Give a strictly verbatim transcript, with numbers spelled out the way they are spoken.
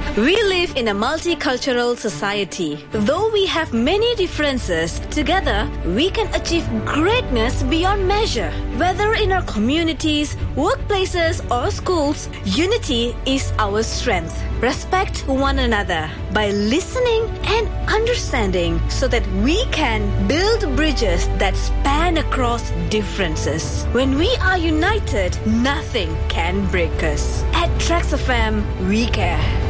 We live in a multicultural society. Though we have many differences, together we can achieve greatness beyond measure. Whether in our communities, workplaces or schools, unity is our strength. Respect one another by listening and understanding so that we can build bridges that span across differences. When we are united, nothing can break us. At Trax F M, we care.